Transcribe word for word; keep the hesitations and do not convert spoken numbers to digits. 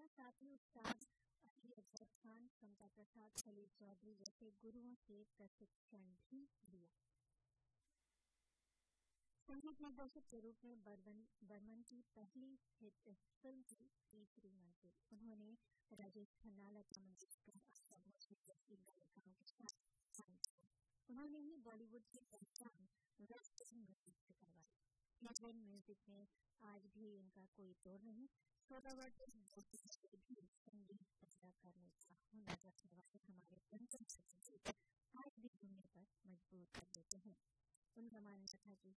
साथ ही उस्ताद अली अकबर खान, समता प्रसाद, खलील चौधरी जैसे गुरुओं से प्रशिक्षण भी लिया। संगीत निर्देशक के रूप में बर्मन बर्मन की पहली हिट फिल्म थी तीसरी मंजिल। उन्होंने राजेश खन्ना, लता मंगेशकर, आशा भोसले जैसी गायिकाओं के साथ काम किया। उन्होंने ही बॉलीवुड की पहचान वेस्टर्न म्यूजिक से करवाई। इंडियन म्यूजिक में आज भी इनका कोई तोड़ नहीं। सोलह वर्ष